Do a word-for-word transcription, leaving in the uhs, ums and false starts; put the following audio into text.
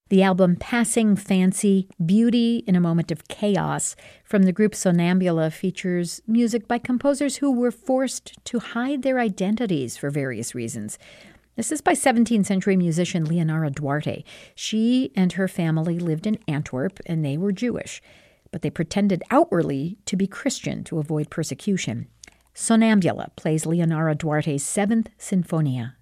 The album Passing Fancy, Beauty in a Moment of Chaos from the group Sonambula features music by composers who were forced to hide their identities for various reasons. This is by seventeenth century musician Leonora Duarte. She and her family lived in Antwerp, and they were Jewish, but they pretended outwardly to be Christian to avoid persecution. Sonambula plays Leonora Duarte's Seventh Sinfonia.